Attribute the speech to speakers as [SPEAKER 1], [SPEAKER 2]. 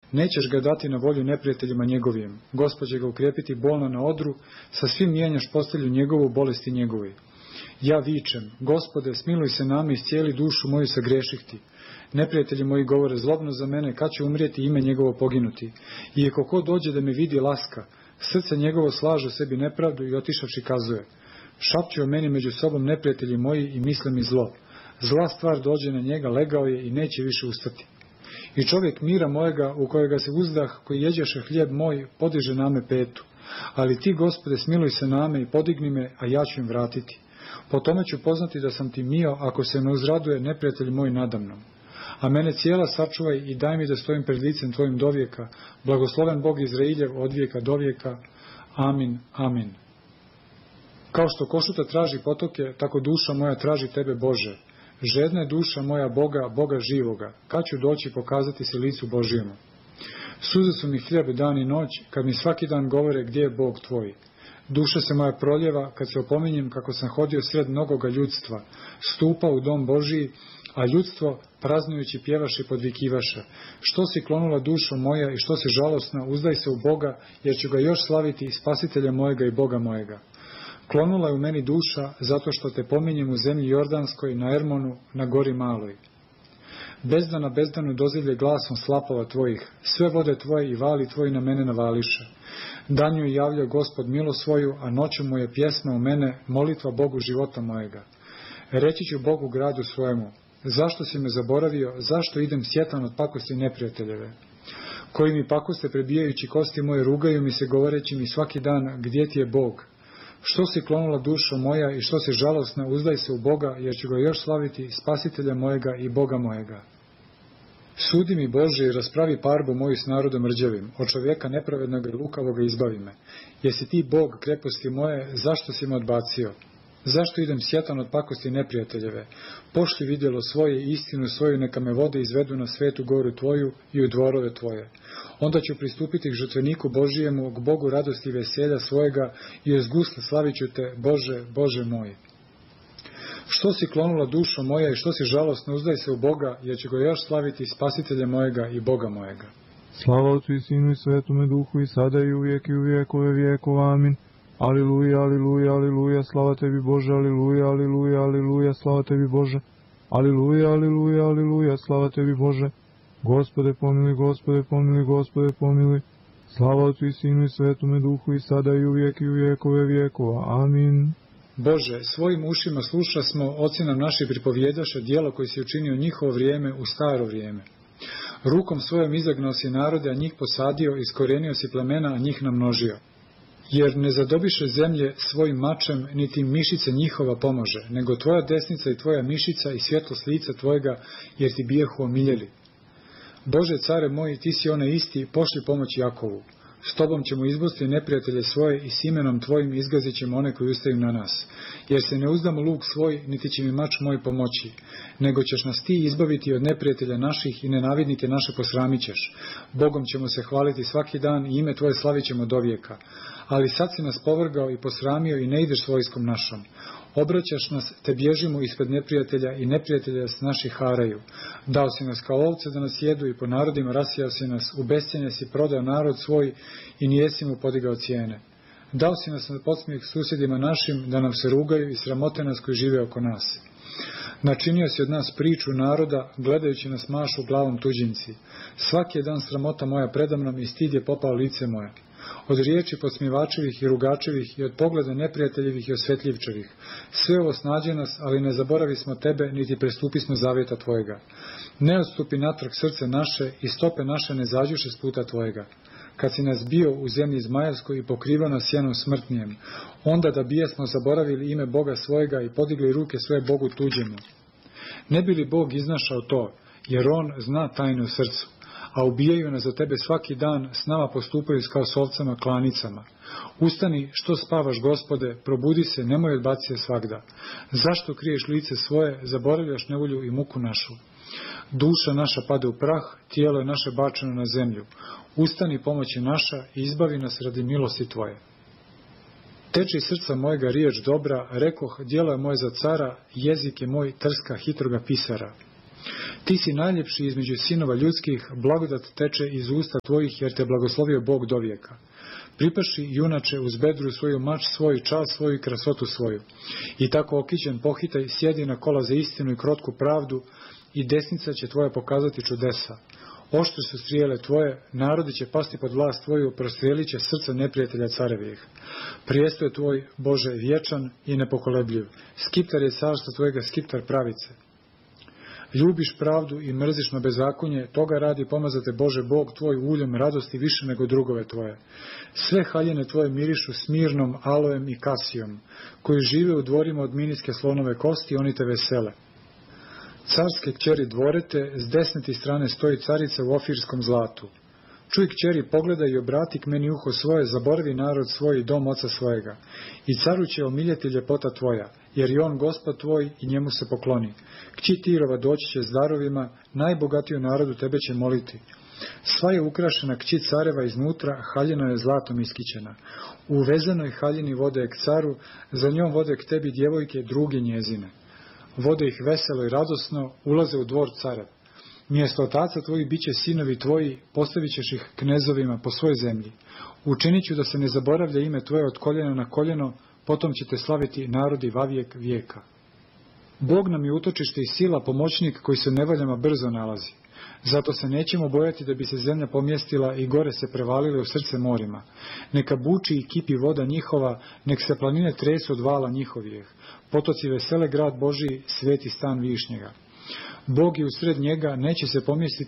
[SPEAKER 1] Nećeš ga dati na volju neprijateljima njegovim. Gospod će ga ukrepiti bolna na odru, sa svim mijenjaš postelju njegovu, bolesti njegovi. Ja vičem, Gospode, smiluj se nama i iscijeli dušu moju sa greših ti. Neprijatelji moji govore zlobno za mene, kad će umrijeti ime njegovo poginuti. Iako ko dođe da me vidi laska, srce njegovo slaže sebi nepravdu i otišavši kazuje. Šapću o meni među sobom neprijatelji moji i misle mi zlo. Zla stvar dođe na njega, legao je i neće više ustati. I čovjek mira mojega, u kojega se uzdah, koji jeđeše hljeb moj, podiže name petu. Ali ti, Gospode, smiluj se name i podigni me, a ja ću im vratiti. Po tome ću poznati da sam ti mio, ako se ne uzraduje neprijatelj moj nadamnom. A mene cijela sačuvaj i daj mi da stojim pred licem tvojim dovijeka. Blagosloven Bog Izrailjev od vijeka do vijeka. Amin, amin. Kao što košuta traži potoke, tako duša moja traži tebe, Bože. Žedna je duša moja Boga, Boga živoga. Kad ću doći pokazati se licu Božijemu? Suze su mi hljeb dan i noć, kad mi svaki dan govore gdje je Bog tvoj. Duša se moja proljeva, kad se opominjem kako sam hodio sred mnogoga ljudstva, stupao u dom Božiji, a ljudstvo praznujući pjevaše i podvikivaše. Što si klonula dušo moja i što si žalosna, uzdaj se u Boga, jer ću ga još slaviti i Spasitelja mojega i Boga mojega. Klonula je u meni duša, zato što te pominjem u zemlji Jordanskoj, na Ermonu, na gori maloj. Bezdana bezdanu dozivlje glasom slapova tvojih, sve vode tvoje i vali tvoji na mene navališe. Danju javlja Gospod milost svoju, a noću mu je pjesma u mene, molitva Bogu života mojega. Reći ću Bogu gradu svojemu, zašto si me zaboravio, zašto idem sjetan od pakosti neprijateljeve? Koji mi pakoste prebijajući kosti moje, rugaju mi se govoreći mi svaki dan, gdje ti je Bog? Što si klonula dušo moja i što si žalosna, uzdaj se u Boga, jer ću ga još slaviti, Spasitelja mojega i Boga mojega. Sudi mi, Bože, i raspravi parbu moju s narodom rđavim, od čovjeka nepravednog i lukavoga izbavi me. Jesi ti Bog kreposti moje, zašto si me odbacio? Zašto idem sjetan od pakosti neprijateljeve? Pošli vidjelo svoje i istinu svoju, neka me vode izvedu na svetu goru tvoju i u dvorove tvoje. Onda ću pristupiti k žrtveniku Božijemu, k Bogu radosti i veselja svojega i uz gusle slavit ću te, Bože, Bože moj. Što si klonula dušo moja i što si žalosna, uzdaj se u Boga, jer ću ga još slaviti, Spasitelja mojega i Boga mojega.
[SPEAKER 2] Slava Otcu i Sinu i Svetome Duhu i sada i uvijek i u vijekove vijekova. Amin. Aliluja, aliluja, aliluja, slava tebi Bože, aliluja, aliluja, aliluja, slava tebi Bože. Aliluja, aliluja, aliluja, slava tebi Bože. Gospode pomiluj, Gospode pomiluj, Gospode pomiluj. Slava Otcu i Sinu i Svetome Duhu i sada i uvijek i u vijekove vijekova. Amin.
[SPEAKER 1] Bože, svojim ušima sluša smo, oci nam naši pripovjedaše djelo koje si učinio njihovo vrijeme u staro vrijeme. Rukom svojom izagnao si narode, a njih posadio, iskorenio si plemena, a njih namnožio. Jer ne zadobiše zemlje svojim mačem, niti mišice njihova pomože, nego tvoja desnica i tvoja mišica i svjetlost lica tvojega, jer ti bijehu omiljeli. Bože, care moji, ti si onaj isti, pošli pomoć Jakovu. S tobom ćemo izbosti neprijatelje svoje i s imenom tvojim izgazit ćemo one koji ustaju na nas. Jer se ne uzdamo luk svoj, niti će mi mač moj pomoći, nego ćeš nas ti izbaviti od neprijatelja naših i nenavidnike naše posramit ćeš. Bogom ćemo se hvaliti svaki dan i ime tvoje slavit ćemo do vijeka. Ali sad si nas povrgao i posramio i ne ideš s vojskom našom. Obraćaš nas, te bježimo ispred neprijatelja i neprijatelja s naših haraju. Dao si nas kao ovce da nas jedu i po narodima rasijao si nas, u bescjenje si prodao narod svoj i nijesi mu podigao cijene. Dao si nas na podsmijeh susjedima našim, da nam se rugaju i sramote nas koji žive oko nas. Načinio si od nas priču naroda, gledajući nas mašu glavom tuđinci. Svaki je dan sramota moja predamnom i stid je popao lice moje. Od riječi podsmjevačevih i rugačevih i od pogleda neprijateljevih i osvetljivčevih. Sve ovo snađe nas, ali ne zaboravi smo tebe, niti prestupi smo zavjeta tvojega. Ne odstupi natrag srce naše i stope naše ne zađuše s puta tvojega. Kad si nas bio u zemlji zmajevskoj i pokrivao nas sjenom smrtnijem, onda da bijesmo zaboravili ime Boga svojega i podigli ruke svoje Bogu tuđemu. Ne bi li Bog iznašao to, jer On zna tajnu srcu, a ubijaju nas za tebe svaki dan, s nama postupaju kao s ovcama klanicama. Ustani, što spavaš, Gospode, probudi se, nemoj odbaci se svagda. Zašto kriješ lice svoje, zaboravljaš nevolju i muku našu? Duša naša pade u prah, tijelo je naše bačeno na zemlju. Ustani, pomoći naša i izbavi nas radi milosti tvoje. Teče iz srca mojega riječ dobra, rekoh, djelo je moje za cara, jezik je moj trska hitroga pisara. Ti si najljepši između sinova ljudskih, blagodat teče iz usta tvojih, jer te blagoslovio Bog dovijeka. Pripaši, junače, uz bedru svoju mač svoj, čast svoju i krasotu svoju. I tako okićen pohitaj, sjedi na kola za istinu i krotku pravdu, i desnica će tvoja pokazati čudesa. Oštre su strijele tvoje, narodi će pasti pod vlast tvoju, prostrijelit će srca neprijatelja carevijeh. Prijesto je tvoj, Bože, vječan i nepokolebljiv. Skiptar je carstvo tvojega, skiptar pravice. Ljubiš pravdu i mrziš na bezakonje, toga radi pomazate Bože Bog tvoj uljem radosti više nego drugove tvoje. Sve haljine tvoje mirišu smirnom, aloem i kasijom, koji žive u dvorima od miniske slonove kosti, oni te vesele. Carske kćeri dvorete, s desne ti strane stoji carica u ofirskom zlatu. Čuj kćeri, pogledaj i obrati k meni uho svoje, zaboravi narod svoj i dom oca svojega. I caru će omiljeti ljepota tvoja, jer je on Gospod tvoj i njemu se pokloni. Kći Tirova doći će s darovima, najbogatiju narodu tebe će moliti. Sva je ukrašena kći careva iznutra, haljina je zlatom iskićena. U vezanoj haljini vode k caru, za njom vode k tebi djevojke druge njezine. Vode ih veselo i radosno, ulaze u dvor carev. Mjesto otaca tvojih bit će sinovi tvoji, postavit ćeš ih knezovima po svoj zemlji. Učinit ću da se ne zaboravlja ime tvoje od koljena na koljeno, potom ćete slaviti narodi vavijek vijeka. Bog nam je utočište i sila, pomoćnik koji se nevoljama brzo nalazi. Zato se nećemo bojati da bi se zemlja pomjestila i gore se prevalile u srce morima. Neka buči i kipi voda njihova, nek se planine tresu od vala njihovijeh. Potoci vesele grad Božiji, sveti stan Višnjega. Bog je usred njega, neće se pomjestiti